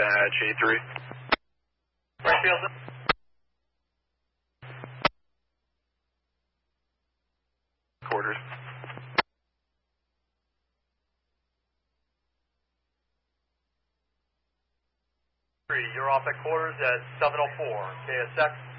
Badge A3. Right field. Quarters. You're off at quarters at 7:04. KSX